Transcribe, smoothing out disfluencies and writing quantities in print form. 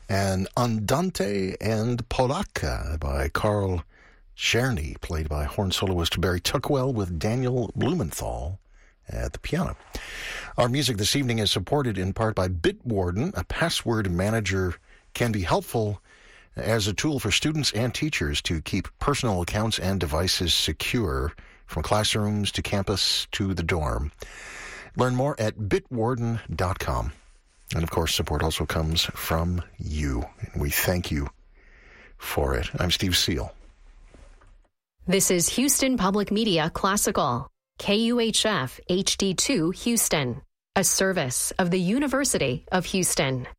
and Andante and Polacca by Carl Czerny, played by horn soloist Barry Tuckwell with Daniel Blumenthal at the piano. Our music this evening is supported in part by Bitwarden. A password manager can be helpful as a tool for students and teachers to keep personal accounts and devices secure from classrooms to campus to the dorm. Learn more at bitwarden.com. And of course, support also comes from you, and we thank you for it. I'm Steve Seal. This is Houston Public Media Classical, KUHF HD2 Houston, a service of the University of Houston.